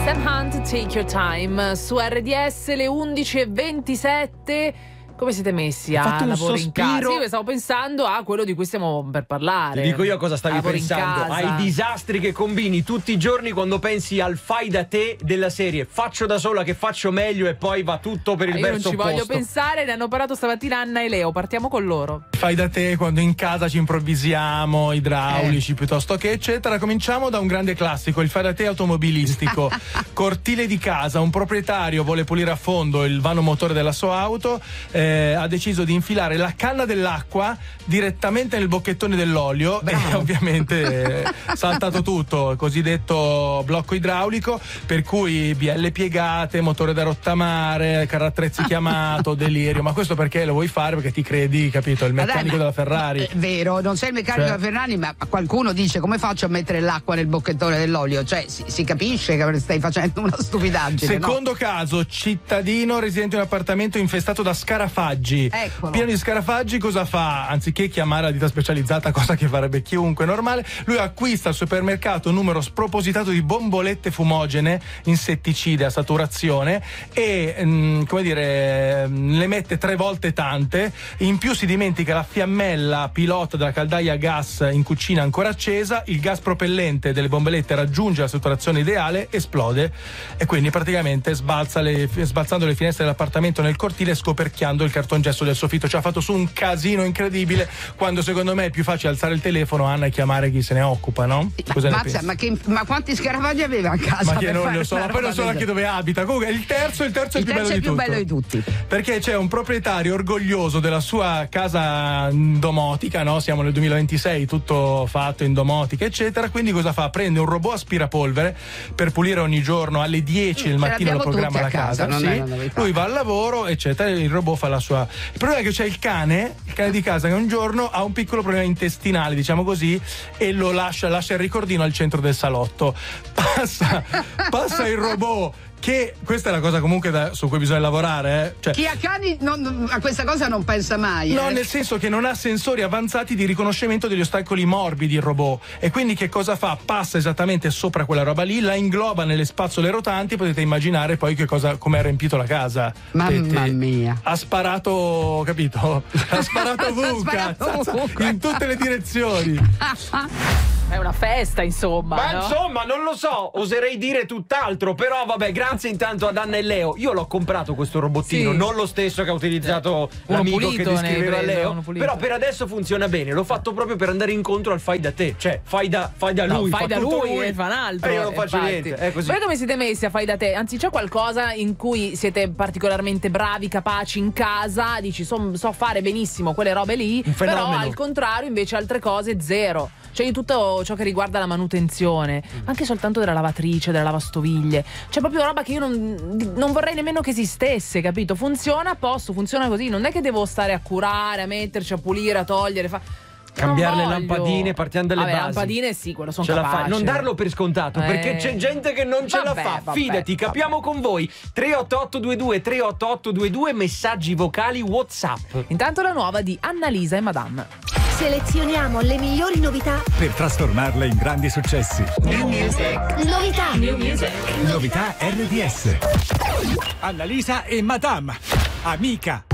Sam Hunt, Take Your Time, su RDS le 11:27. Come siete messi a lavoro in casa? Io stavo pensando a quello di cui stiamo per parlare. Ti dico io cosa stavi pensando, ai disastri che combini tutti i giorni quando pensi al fai da te della serie faccio da sola che faccio meglio e poi va tutto per il verso opposto. Io non ci voglio pensare, ne hanno parlato stamattina Anna e Leo, partiamo con loro. Fai da te quando in casa ci improvvisiamo, idraulici piuttosto che eccetera. Cominciamo da un grande classico, il fai da te automobilistico. Cortile di casa, un proprietario vuole pulire a fondo il vano motore della sua auto, ha deciso di infilare la canna dell'acqua direttamente nel bocchettone dell'olio. Bravo. E ovviamente saltato tutto, cosiddetto blocco idraulico, per cui bielle piegate, motore da rottamare, carrattrezzi chiamato, delirio. Ma questo perché lo vuoi fare? Perché ti credi, capito, il meccanico della Ferrari. È vero, non sei il meccanico della Ferrari, ma qualcuno dice come faccio a mettere l'acqua nel bocchettone dell'olio? Cioè si capisce che stai facendo una stupidaggine. Secondo caso, cittadino residente in un appartamento infestato da scarafaggi. Eccolo. Pieno di scarafaggi, cosa fa? Anziché chiamare la ditta specializzata, cosa che farebbe chiunque normale, lui acquista al supermercato un numero spropositato di bombolette fumogene insetticide a saturazione e le mette 3 volte tante. In più si dimentica la fiammella pilota della caldaia a gas in cucina ancora accesa, il gas propellente delle bombellette raggiunge la saturazione ideale, esplode e quindi praticamente sbalzando le finestre dell'appartamento nel cortile e scoperchiando il cartongesso del soffitto. Ci ha fatto su un casino incredibile, quando secondo me è più facile alzare il telefono, Anna, e chiamare chi se ne occupa, no? Cosa ne pensi? Ma quanti scarafaggi aveva a casa? Ma che non lo so, poi non so neanche dove abita. Comunque il terzo è il più bello di tutti. Perché c'è un proprietario orgoglioso della sua casa in domotica, no? Siamo nel 2026, tutto fatto in domotica eccetera, quindi cosa fa? Prende un robot aspirapolvere per pulire ogni giorno alle 10 del mattino, lo programma la casa, sì. Lui va al lavoro eccetera, il robot fa la sua. Il problema è che c'è il cane di casa che un giorno ha un piccolo problema intestinale, diciamo così, e lo lascia il ricordino al centro del salotto. Passa il robot, che questa è la cosa comunque su cui bisogna lavorare. Cioè, chi ha cani a questa cosa non pensa mai. No, nel senso che non ha sensori avanzati di riconoscimento degli ostacoli morbidi il robot, e quindi che cosa fa? Passa esattamente sopra quella roba lì, la ingloba nelle spazzole rotanti. Potete immaginare poi come ha riempito la casa. Mamma mia. Ha sparato, capito? Ha sparato ovunque, in tutte le direzioni. È una festa, insomma. Ma no? insomma, non lo so, oserei dire tutt'altro, però vabbè, grazie intanto ad Anna e Leo. Io l'ho comprato questo robottino, sì, non lo stesso che ha utilizzato l'amico che descriveva Leo, però per adesso funziona bene. L'ho fatto proprio per andare incontro al fai da te, cioè fai da lui, fai da lui e fa un altro. Io non faccio niente, è così. Voi come siete messi a fai da te? Anzi, c'è qualcosa in cui siete particolarmente bravi, capaci in casa, dici so fare benissimo quelle robe lì, però al contrario invece altre cose zero. Cioè tutto ciò che riguarda la manutenzione, anche soltanto della lavatrice, della lavastoviglie, c'è proprio roba che io non vorrei nemmeno che esistesse, capito? Funziona a posto, funziona così, non è che devo stare a curare, a metterci, a pulire, a togliere, cambiare le lampadine, partiamo dalle basi. Lampadine sì, quello sono capace. Non darlo per scontato, perché c'è gente che non ce la fa. Fidati, capiamo con voi. 38822 messaggi vocali WhatsApp. Intanto la nuova di Annalisa e Madame. Selezioniamo le migliori novità per trasformarle in grandi successi. New Music. Novità. New Music. Novità RDS. Annalisa e Madame. Amica.